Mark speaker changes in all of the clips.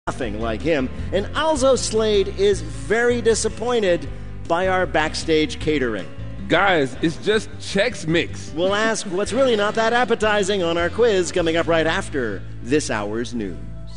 Speaker 1: nothing like him, and Alzo Slade is very disappointed by our backstage catering.
Speaker 2: Guys, it's just Chex Mix.
Speaker 1: We'll ask what's really not that appetizing on our quiz coming up right after this hour's news.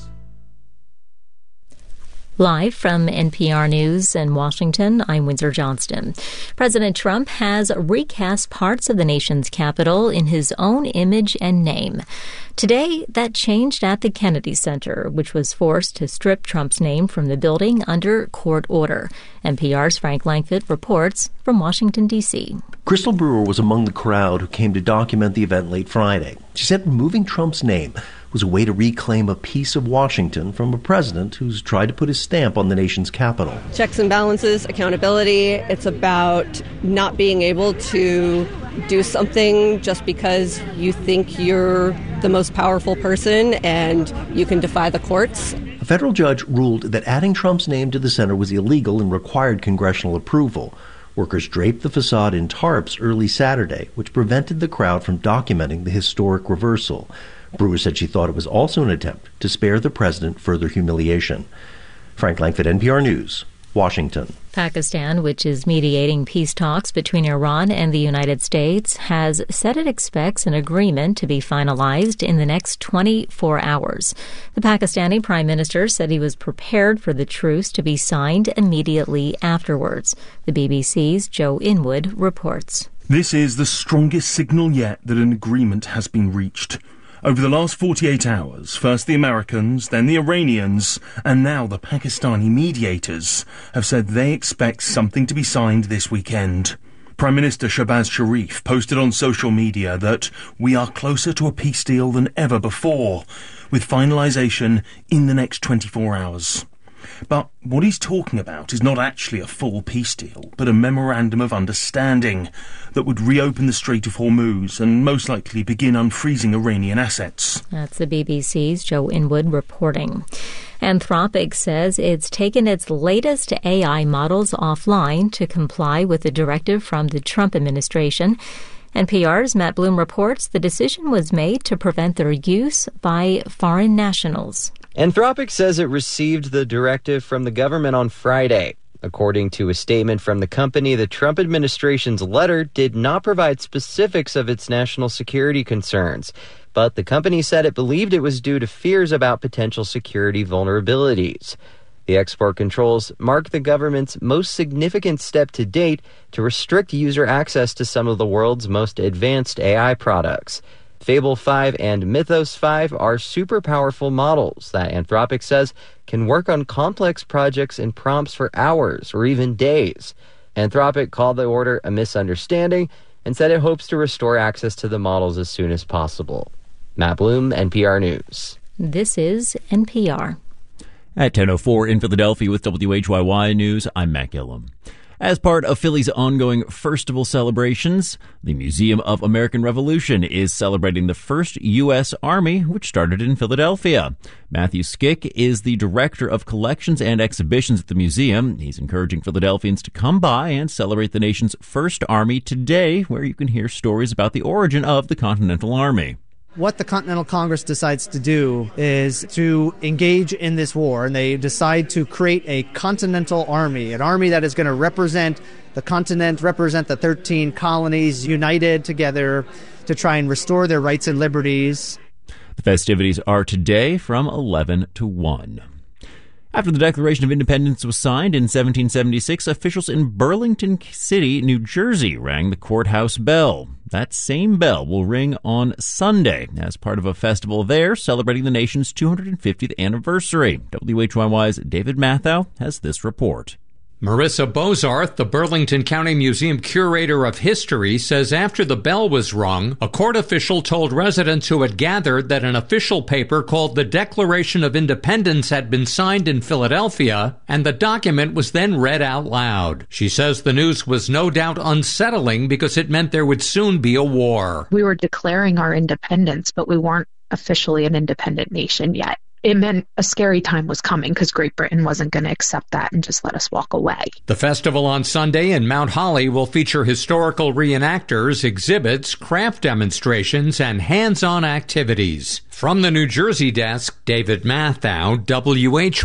Speaker 3: Live from NPR News in Washington, I'm Windsor Johnston. President Trump has recast parts of the nation's capital in his own image and name. Today, that changed at the Kennedy Center, which was forced to strip Trump's name from the building under court order. NPR's Frank Langfitt reports from Washington, D.C.
Speaker 4: Crystal Brewer was among the crowd who came to document the event late Friday. She said removing Trump's name was a way to reclaim a piece of Washington from a president who's tried to put his stamp on the nation's capital.
Speaker 5: Checks and balances, accountability. It's about not being able to do something just because you think you're the most powerful person and you can defy the courts.
Speaker 4: A federal judge ruled that adding Trump's name to the center was illegal and required congressional approval. Workers draped the facade in tarps early Saturday, which prevented the crowd from documenting the historic reversal. Brewer said she thought it was also an attempt to spare the president further humiliation. Frank Langfitt, NPR News, Washington.
Speaker 3: Pakistan, which is mediating peace talks between Iran and the United States, has said it expects an agreement to be finalized in the next 24 hours. The Pakistani prime minister said he was prepared for the truce to be signed immediately afterwards. The BBC's Joe Inwood reports.
Speaker 6: This is the strongest signal yet that an agreement has been reached. Over the last 48 hours, first the Americans, then the Iranians, and now the Pakistani mediators have said they expect something to be signed this weekend. Prime Minister Shahbaz Sharif posted on social media that we are closer to a peace deal than ever before, with finalisation in the next 24 hours. But what he's talking about is not actually a full peace deal, but a memorandum of understanding that would reopen the Strait of Hormuz and most likely begin unfreezing Iranian assets.
Speaker 3: That's the BBC's Joe Inwood reporting. Anthropic says it's taken its latest AI models offline to comply with a directive from the Trump administration. NPR's Matt Bloom reports the decision was made to prevent their use by foreign nationals.
Speaker 7: Anthropic says it received the directive from the government on Friday. According to a statement from the company, the Trump administration's letter did not provide specifics of its national security concerns, but the company said it believed it was due to fears about potential security vulnerabilities. The export controls mark the government's most significant step to date to restrict user access to some of the world's most advanced AI products. Fable 5 and Mythos 5 are super powerful models that Anthropic says can work on complex projects and prompts for hours or even days. Anthropic called the order a misunderstanding and said it hopes to restore access to the models as soon as possible. Matt Bloom, NPR News.
Speaker 3: This is NPR.
Speaker 8: At 10:04 in Philadelphia with WHYY News, I'm Matt Gillum. As part of Philly's ongoing Firstival celebrations, the Museum of American Revolution is celebrating the first U.S. Army, which started in Philadelphia. Matthew Skick is the Director of Collections and Exhibitions at the museum. He's encouraging Philadelphians to come by and celebrate the nation's first Army today, where you can hear stories about the origin of the Continental Army.
Speaker 9: What the Continental Congress decides to do is to engage in this war, and they decide to create a Continental Army, an army that is going to represent the continent, represent the 13 colonies united together to try and restore their rights and liberties.
Speaker 8: The festivities are today from 11 to 1. After the Declaration of Independence was signed in 1776, officials in Burlington City, New Jersey, rang the courthouse bell. That same bell will ring on Sunday as part of a festival there celebrating the nation's 250th anniversary. WHYY's David Mathau has this report.
Speaker 10: Marissa Bozarth, the Burlington County Museum Curator of History, says after the bell was rung, a court official told residents who had gathered that an official paper called the Declaration of Independence had been signed in Philadelphia, and the document was then read out loud. She says the news was no doubt unsettling because it meant there would soon be a war.
Speaker 11: We were declaring our independence, but we weren't officially an independent nation yet. it meant a scary time was coming because Great Britain wasn't going to accept that and just let us walk away.
Speaker 10: The festival on Sunday in Mount Holly will feature historical reenactors, exhibits, craft demonstrations, and hands-on activities. From the New Jersey desk, David Mathau, WH